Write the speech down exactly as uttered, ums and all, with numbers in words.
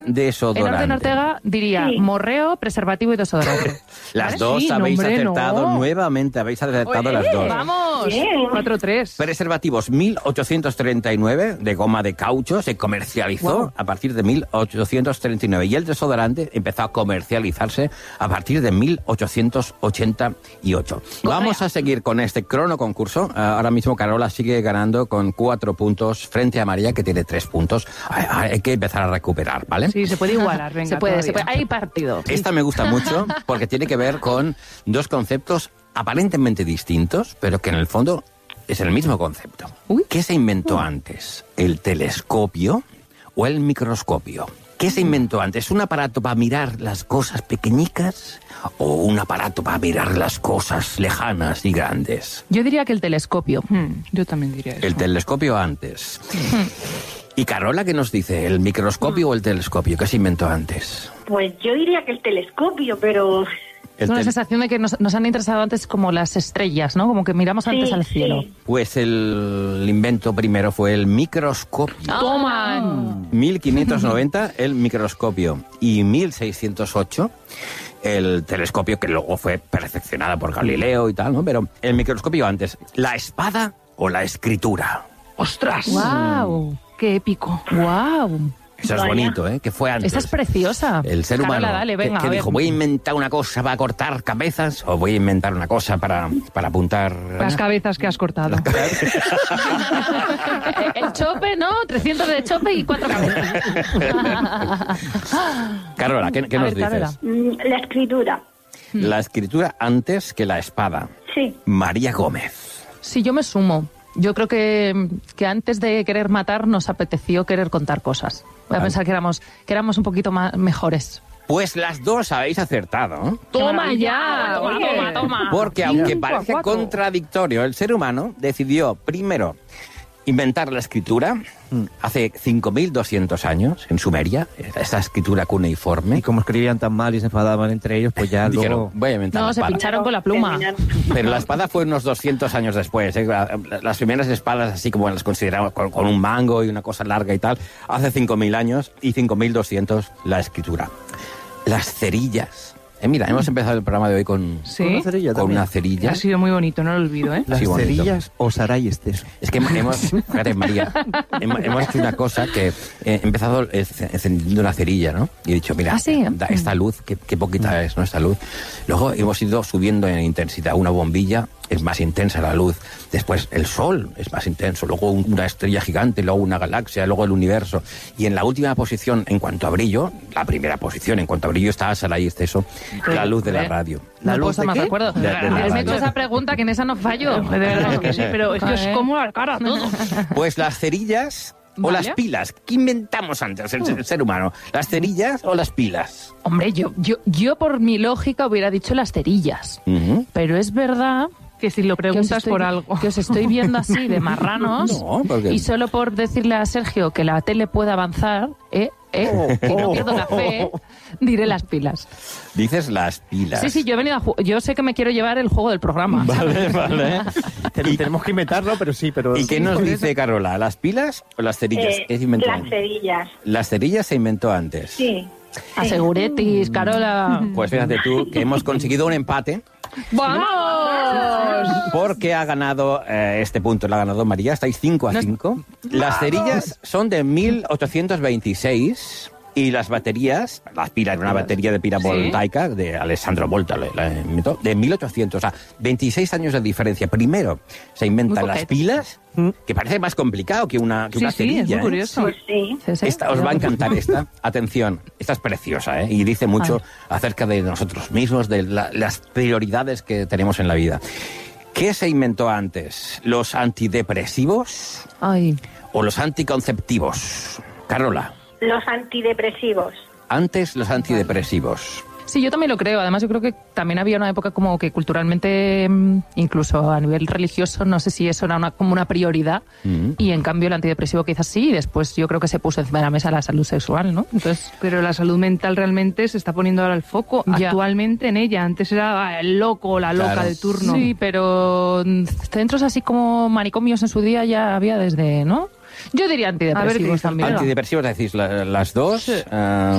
desodorante. En orden Ortega diría sí. morreo, preservativo y desodorante. Las ¿Vale? dos sí, habéis nombre, acertado, no. nuevamente habéis acertado Oye, las dos. ¡Vamos! cuatro tres. Preservativos mil ochocientos treinta y nueve, de goma de caucho, se comercializó wow. a partir de mil ochocientos treinta y nueve. Y el desodorante empezó a comercializarse a partir de mil ochocientos ochenta y ocho. Vamos a seguir con este crono concurso. Uh, ahora mismo Carola sigue ganando con cuatro puntos frente a María, que tiene tres puntos. Hay, hay que empezar a recuperar, ¿vale? Sí, se puede igualar, venga. Se puede, se puede. Hay partido. Esta me gusta mucho porque tiene que ver con dos conceptos aparentemente distintos, pero que en el fondo es el mismo concepto. Uy. ¿Qué se inventó antes? ¿El telescopio o el microscopio? ¿Qué se inventó antes? ¿Un aparato para mirar las cosas pequeñicas o un aparato para mirar las cosas lejanas y grandes? Yo diría que el telescopio. Hmm, yo también diría eso. El telescopio antes. Hmm. ¿Y Carola qué nos dice? ¿El microscopio hmm. o el telescopio? ¿Qué se inventó antes? Pues yo diría que el telescopio, pero... Es una sensación de que nos, nos han interesado antes como las estrellas, ¿no? Como que miramos antes sí, al cielo. Sí. Pues el, el invento primero fue el microscopio. ¡Toma! mil quinientos noventa el microscopio y mil seiscientos ocho el telescopio, que luego fue perfeccionado por Galileo y tal, ¿no? Pero el microscopio antes, ¿la espada o la escritura? ¡Ostras! ¡Guau! ¡Qué épico! ¡Guau! Eso es bonito, ¿eh? Que fue antes. Esa es preciosa. El ser humano Carola, dale, venga, que, que dijo, voy a inventar una cosa para cortar cabezas o voy a inventar una cosa para, para apuntar... Las cabezas que has cortado. El chope, ¿no? trescientos de chope y cuatro cabezas. Carola, ¿qué, qué nos ver, dices? Carola. La escritura. La escritura antes que la espada. Sí. María Gómez. Sí, yo me sumo. Yo creo que, que antes de querer matar nos apeteció querer contar cosas. Voy a pensar que éramos, que éramos un poquito más mejores. Pues las dos habéis acertado. ¡Toma ya! Toma, toma, toma. Porque aunque parece contradictorio, el ser humano decidió primero inventar la escritura hace cinco mil doscientos años en Sumeria, esa escritura cuneiforme. Y como escribían tan mal y se enfadaban entre ellos, pues ya dijeron, luego... voy a inventar no, la se espada. pincharon con la pluma. Pero la espada fue unos doscientos años después. ¿eh? Las primeras espadas, así como las consideramos, con, con un mango y una cosa larga y tal, hace cinco mil años y cinco mil doscientos la escritura. Las cerillas. Eh, mira, hemos empezado el programa de hoy con, ¿Sí? con, una, cerilla con una cerilla. Ha sido muy bonito, no lo olvido, ¿eh? Las sí, cerillas o sarayestes. Es que hemos, fíjate, María, hemos, hemos hecho una cosa que he empezado encendiendo una cerilla, ¿no? Y he dicho, mira, ¿Ah, sí? da esta luz, qué, qué poquita es, ¿no? Esta luz. Luego hemos ido subiendo en intensidad. Una bombilla es más intensa la luz. Después el sol es más intenso. Luego una estrella gigante, luego una galaxia, luego el universo. Y en la última posición, en cuanto a brillo, la primera posición, en cuanto a brillo, está Saray Esteso, la luz de la radio. ¿La no luz de más qué? Acuerdo. De, de la me he hecho esa pregunta que en esa no fallo. De verdad que sí, pero es que es como la cara todo. Pues las cerillas o ¿vale? las pilas. ¿Qué inventamos antes el, el ser humano? ¿Las cerillas o las pilas? Hombre, yo, yo, yo por mi lógica hubiera dicho las cerillas. Uh-huh. Pero es verdad... Que si lo preguntas estoy, por algo. Que os estoy viendo así de marranos. No, porque... Y solo por decirle a Sergio que la tele puede avanzar, ¿eh? ¿eh? Oh, y no pierdo la fe, ¿eh? Diré las pilas. Dices las pilas. Sí, sí, yo he venido a ju- yo sé que me quiero llevar el juego del programa. Vale, vale. y, tenemos que inventarlo, pero sí, pero... ¿Y qué sí, nos dice Carola? ¿Las pilas o las cerillas? Eh, ¿Qué se inventó las antes? cerillas. Las cerillas se inventó antes. Sí. Aseguretis, Carola. Pues fíjate tú que hemos conseguido un empate. ¡Vamos! Porque ha ganado eh, este punto, lo ha ganado María, estáis cinco a cinco. Las cerillas son de mil ochocientos veintiséis y las baterías, las pilas, una batería de pila ¿sí? voltaica de Alessandro Volta, la, la inventó, de mil ochocientos, o sea, veintiséis años de diferencia. Primero se inventan las pilas, que parece más complicado que una, que sí, una cerilla. Sí, es muy curioso. ¿eh? Sí. Esta, os va a encantar esta. Atención, esta es preciosa, ¿eh? Y dice mucho Ay. acerca de nosotros mismos, de la, las prioridades que tenemos en la vida. ¿Qué se inventó antes? ¿Los antidepresivos Ay. o los anticonceptivos? Carola. Los antidepresivos. Antes los antidepresivos. Sí, yo también lo creo. Además, yo creo que también había una época como que culturalmente, incluso a nivel religioso, no sé si eso era una, como una prioridad. Mm. Y en cambio el antidepresivo quizás sí. Y después yo creo que se puso encima de la mesa la salud sexual, ¿no? Entonces, pero la salud mental realmente se está poniendo ahora el foco ya. actualmente en ella. Antes era el loco o la loca claro. de turno. Sí, pero centros así como manicomios en su día ya había desde, ¿no? Yo diría antidepresivos ver, también. Antidepresivos, decís la, las dos. Sí. Uh,